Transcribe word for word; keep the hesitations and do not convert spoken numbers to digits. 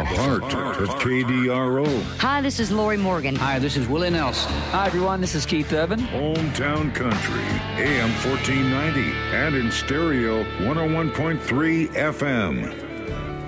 Part of K D R O. Hi, this is Lori Morgan. Hi, this is Willie Nelson. Hi, everyone. This is Keith Urban. Hometown Country, A M fourteen ninety, and in stereo, one oh one point three F M.